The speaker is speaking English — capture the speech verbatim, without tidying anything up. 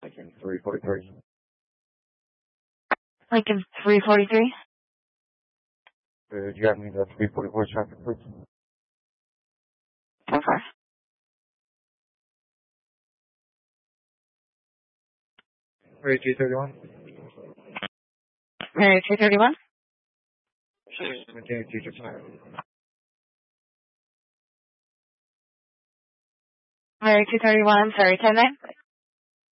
Lincoln three forty-three. Lincoln three forty-three. Uh, do you have any of the three forty-four traffic, please? Okay. Mary two thirty-one. Mary two thirty-one. Maintain teacher time. Mary two thirty-one, I'm sorry, ten nine.